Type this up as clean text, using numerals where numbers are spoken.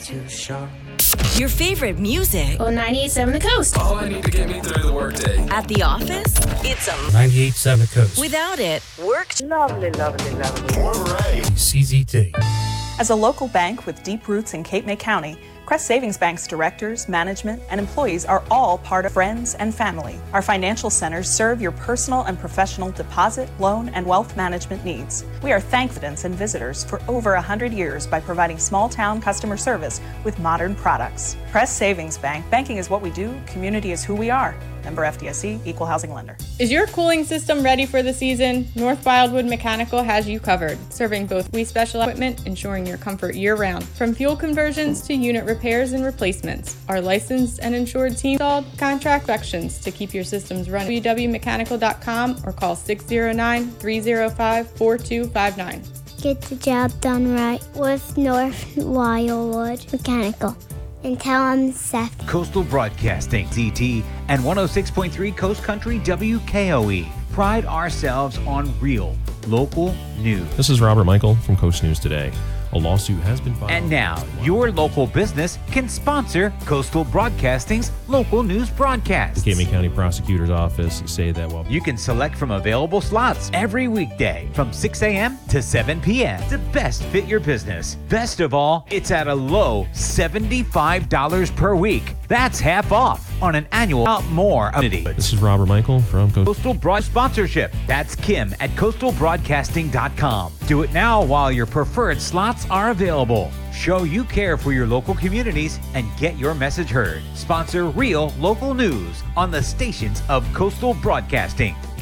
too sharp. Your favorite music. On 98.7 The Coast. All I need to get me through the workday. At the office, it's a 98.7 Coast. Without it, work's Lovely, lovely, lovely. All right. CZT. As a local bank with deep roots in Cape May County, Crest Savings Bank's directors, management, and employees are all part of friends and family. Our financial centers serve your personal and professional deposit, loan, and wealth management needs. We are thankful and visitors for over 100 years by providing small-town customer service with modern products. Crest Savings Bank. Banking is what we do. Community is who we are. Member FDIC, Equal Housing Lender. Is your cooling system ready for the season? North Wildwood Mechanical has you covered, serving both we special equipment, ensuring your comfort year-round. From fuel conversions to unit repairs and replacements, our licensed and insured team installed contract inspections to keep your systems running. www.mechanical.com or call 609-305-4259. Get the job done right with North Wildwood Mechanical. And tell them Seth. Coastal Broadcasting, ZT, and 106.3 Coast Country WKOE pride ourselves on real, local news. This is Robert Michael from Coast News Today. A lawsuit has been filed. And now, your local business can sponsor Coastal Broadcasting's local news broadcasts. The Cape May County Prosecutor's Office say that while you can select from available slots every weekday from 6 a.m. to 7 p.m. to best fit your business. Best of all, it's at a low $75 per week. That's half off on an annual more amenity. This is Robert Michael from Coastal Broad Sponsorship. That's Kim at coastalbroadcasting.com. Do it now while your preferred slots are available. Show you care for your local communities and get your message heard. Sponsor real local news on the stations of Coastal Broadcasting.